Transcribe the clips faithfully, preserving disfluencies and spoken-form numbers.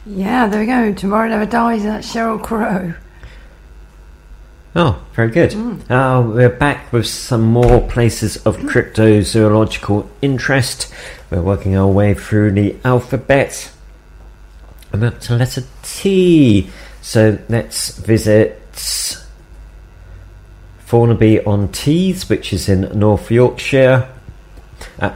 Yeah, there we go. Tomorrow Never Dies. That's Sheryl Crow. Oh, very good. Mm. Uh, we're back with some more places of cryptozoological interest. We're working our way through the alphabet. I'm up to letter T. So let's visit Thornaby-on-Tees, which is in North Yorkshire. At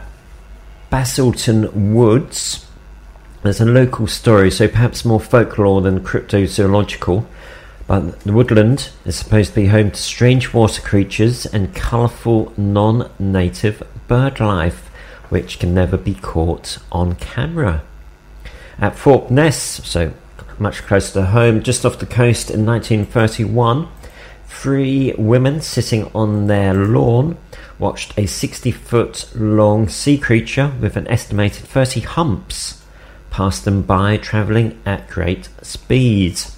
Basildon Woods, there's a local story, so perhaps more folklore than cryptozoological. But the woodland is supposed to be home to strange water creatures and colourful non-native bird life, which can never be caught on camera. At Thorpe Ness, so much closer to home, just off the coast in nineteen thirty-one, three women sitting on their lawn watched a sixty-foot long sea creature with an estimated thirty humps pass them by, travelling at great speeds.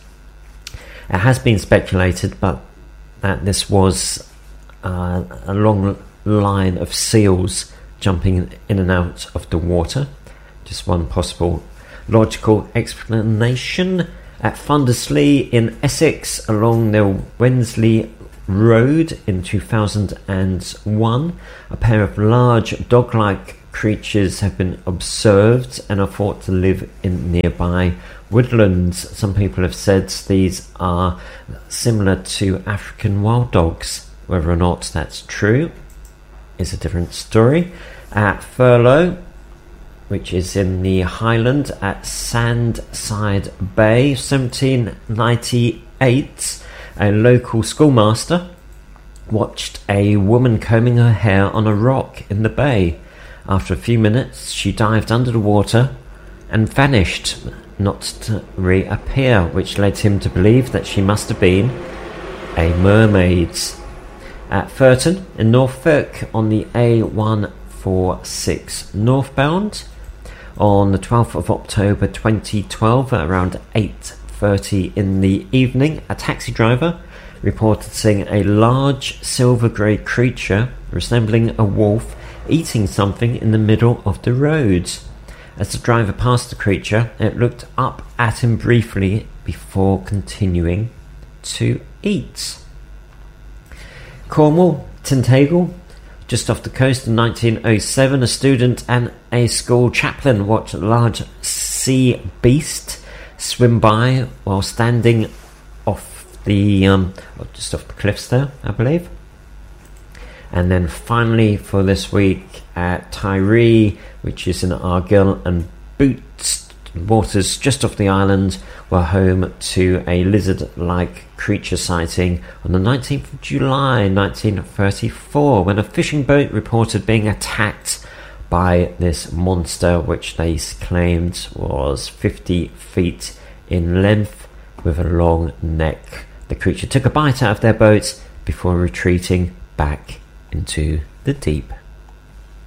It has been speculated but that this was uh, a long line of seals jumping in and out of the water. Just one possible logical explanation. At Fundersley in Essex, along the Wensley Road in two thousand one, a pair of large dog-like creatures have been observed and are thought to live in nearby woodlands. Some people have said these are similar to African wild dogs. Whether or not that's true is a different story. At Furlough, which is in the Highland at Sandside Bay, seventeen ninety-eight, a local schoolmaster watched a woman combing her hair on a rock in the bay. After a few minutes, she dived under the water and vanished, not to reappear, which led him to believe that she must have been a mermaid. At Furton in Norfolk on the A one forty-six northbound, on the twelfth of October twenty twelve at around eight thirty in the evening, a taxi driver reported seeing a large silver grey creature resembling a wolf eating something in the middle of the road. As the driver passed the creature, it looked up at him briefly before continuing to eat. Cornwall, Tintagel, just off the coast in nineteen oh seven, a student and a school chaplain watched a large sea beast swim by while standing off the um, just off the cliffs there, I believe. And then finally for this week at Tyree, which is in Argyll and Boots waters just off the island, were home to a lizard-like creature sighting on the nineteenth of July nineteen thirty-four, when a fishing boat reported being attacked by this monster, which they claimed was fifty feet in length with a long neck. The creature took a bite out of their boat before retreating back into the deep.